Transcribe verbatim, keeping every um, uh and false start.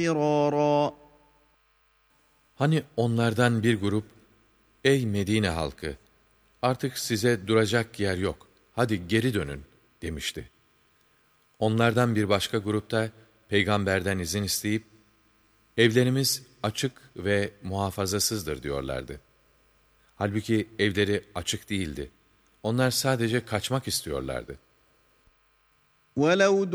مِرَارًا Hani onlardan bir grup, ey Medine halkı, artık size duracak yer yok, hadi geri dönün demişti. Onlardan bir başka grupta peygamberden izin isteyip, evlerimiz açık ve muhafazasızdır diyorlardı. Halbuki evleri açık değildi. Onlar sadece kaçmak istiyorlardı. وَلَوْ